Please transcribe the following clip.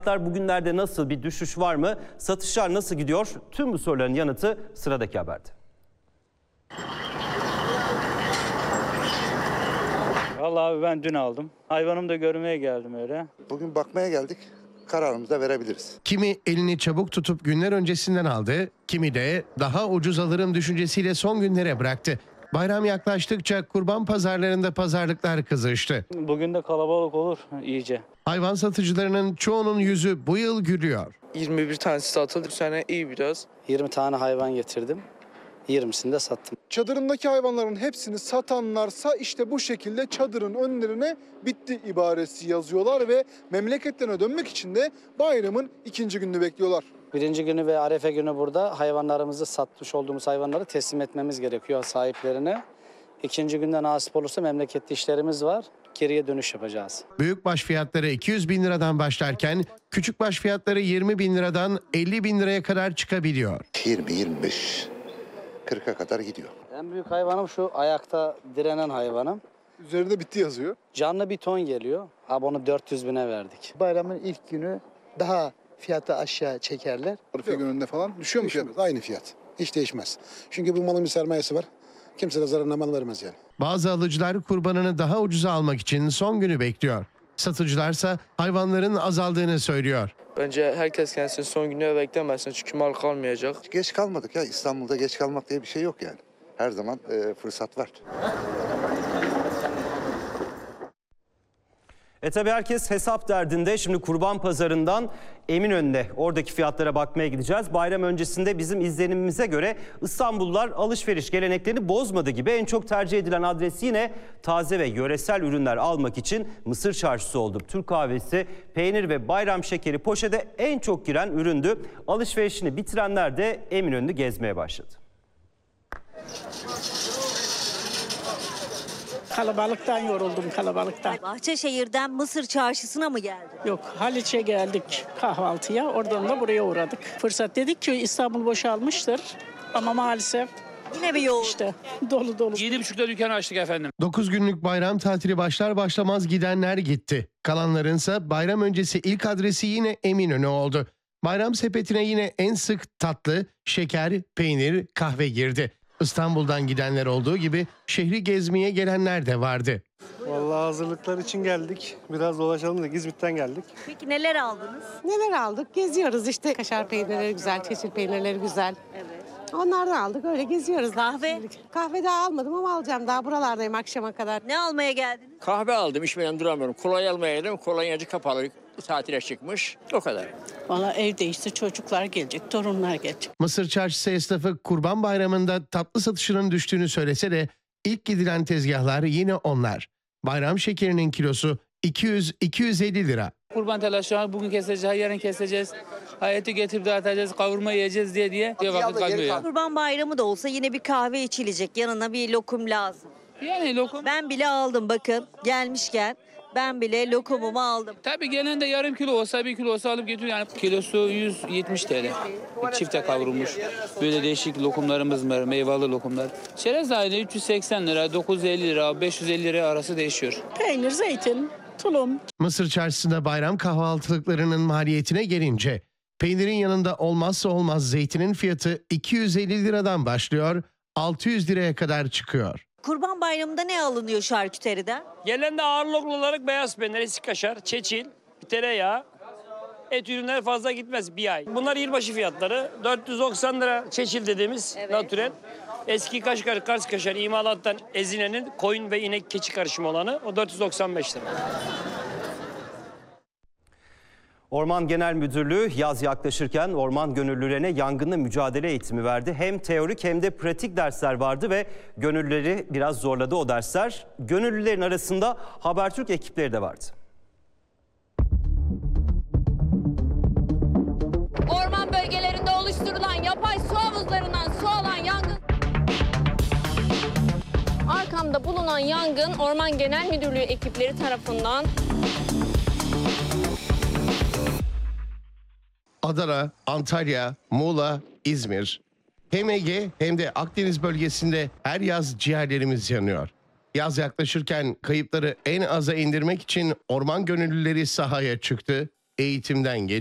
Bugünlerde nasıl, bir düşüş var mı? Satışlar nasıl gidiyor? Tüm bu soruların yanıtı sıradaki haberde. Vallahi abi ben dün aldım. Hayvanımı da görmeye geldim öyle. Bugün bakmaya geldik. Kararımızı da verebiliriz. Kimi elini çabuk tutup günler öncesinden aldı, kimi de daha ucuz alırım düşüncesiyle son günlere bıraktı. Bayram yaklaştıkça kurban pazarlarında pazarlıklar kızıştı. Bugün de kalabalık olur iyice. Hayvan satıcılarının çoğunun yüzü bu yıl gülüyor. 21 tanesi satıldı. Bu sene iyi biraz. 20 tane hayvan getirdim. 20'sini de sattım. Çadırındaki hayvanların hepsini satanlarsa işte bu şekilde çadırın önlerine bitti ibaresi yazıyorlar ve memleketlerine dönmek için de bayramın ikinci gününü bekliyorlar. Birinci günü ve Arefe günü burada hayvanlarımızı satmış olduğumuz hayvanları teslim etmemiz gerekiyor sahiplerine. İkinci günde nasip olursa memlekette işlerimiz var. Geriye dönüş yapacağız. Büyükbaş fiyatları 200 bin liradan başlarken küçükbaş fiyatları 20 bin liradan 50 bin liraya kadar çıkabiliyor. 20-25, 40'a kadar gidiyor. En büyük hayvanım şu ayakta direnen hayvanım. Üzerinde bitti yazıyor. Canlı bir ton geliyor. Abi onu 400 bine verdik. Bayramın ilk günü daha fiyatı aşağı çekerler. Arife gününde falan düşüyor mu fiyat? Aynı fiyat. Hiç değişmez. Çünkü bu malın bir sermayesi var. Kimse de zararına mal vermez yani. Bazı alıcılar kurbanını daha ucuza almak için son günü bekliyor. Satıcılarsa hayvanların azaldığını söylüyor. Bence herkes kendisini son gününe beklemesin çünkü mal kalmayacak. Geç kalmadık ya. İstanbul'da geç kalmak diye bir şey yok yani. Her zaman fırsat var. Tabii herkes hesap derdinde. Şimdi kurban pazarından Eminönü'ne, oradaki fiyatlara bakmaya gideceğiz. Bayram öncesinde bizim izlenimimize göre İstanbullular alışveriş geleneklerini bozmadı gibi. En çok tercih edilen adres yine taze ve yöresel ürünler almak için Mısır Çarşısı oldu. Türk kahvesi, peynir ve bayram şekeri poşete en çok giren üründü. Alışverişini bitirenler de Eminönü'nü gezmeye başladı. Kalabalıktan yoruldum, kalabalıktan. Bahçeşehir'den Mısır Çarşısı'na mı geldin? Yok, Haliç'e geldik kahvaltıya. Oradan da buraya uğradık. Fırsat dedik ki İstanbul boşalmıştır. Ama maalesef Yine bir yoğun. işte dolu dolu. 7.30'da dükkanı açtık efendim. 9 günlük bayram tatili başlar başlamaz gidenler gitti. Kalanlarınsa bayram öncesi ilk adresi yine Eminönü oldu. Bayram sepetine yine en sık tatlı, şeker, peynir, kahve girdi. İstanbul'dan gidenler olduğu gibi şehri gezmeye gelenler de vardı. Vallahi hazırlıklar için geldik. Biraz dolaşalım da İzmit'ten geldik. Peki neler aldınız? Neler aldık? Geziyoruz işte. Kaşar peynirleri güzel, çeşil peynirleri güzel. Evet. Onlardan aldık, öyle geziyoruz. Kahve? Kahve daha almadım ama alacağım. Daha buralardayım akşama kadar. Ne almaya geldiniz? Kahve aldım, içmeden duramıyorum. Kolonya almaya geldim, kolonyacı kapalı. Tatile çıkmış, o kadar. Valla evde işte çocuklar gelecek, torunlar gelecek. Mısır Çarşısı esnafı Kurban Bayramı'nda tatlı satışının düştüğünü söylese de ilk gidilen tezgahlar yine onlar. Bayram şekerinin kilosu 200-250 lira. Kurban telaşı bugün keseceğiz, yarın keseceğiz. Hayatı getirip dağıtacağız, kavurma yiyeceğiz diye vakit kalmıyor ya. Kurban Bayramı da olsa yine bir kahve içilecek. Yanına bir lokum lazım. Yani lokum. Ben bile aldım bakın gelmişken. Ben bile lokumumu aldım. Tabii gelen de yarım kilo olsa, 1 kilo olsa alıp götürüyor. Yani kilosu 170 TL. Çifte kavrulmuş. Böyle değişik lokumlarımız var, meyveli lokumlar. Çerez de aynı 380 lira, 950 lira, 550 lira arası değişiyor. Peynir, zeytin, tulum. Mısır Çarşısı'nda bayram kahvaltılıklarının maliyetine gelince peynirin yanında olmazsa olmaz zeytinin fiyatı 250 liradan başlıyor, 600 liraya kadar çıkıyor. Kurban Bayramı'nda ne alınıyor şarküteriden? Gelen de ağırlıklı olarak beyaz peynir, eski kaşar, çeçil, tereyağı, et ürünleri fazla gitmez bir ay. Bunlar yılbaşı fiyatları. 490 lira çeçil dediğimiz natürel. Eski kaşar, Kars kaşar imalattan Ezine'nin koyun ve inek keçi karışımı olanı o 495 lira. Orman Genel Müdürlüğü yaz yaklaşırken orman gönüllülerine yangınla mücadele eğitimi verdi. Hem teorik hem de pratik dersler vardı ve gönüllüleri biraz zorladı o dersler. Gönüllülerin arasında Habertürk ekipleri de vardı. Orman bölgelerinde oluşturulan yapay su havuzlarından su alan yangın... Arkamda bulunan yangın Orman Genel Müdürlüğü ekipleri tarafından... Adana, Antalya, Muğla, İzmir. Hem Ege hem de Akdeniz bölgesinde her yaz ciğerlerimiz yanıyor. Yaz yaklaşırken kayıpları en aza indirmek için orman gönüllüleri sahaya çıktı, eğitimden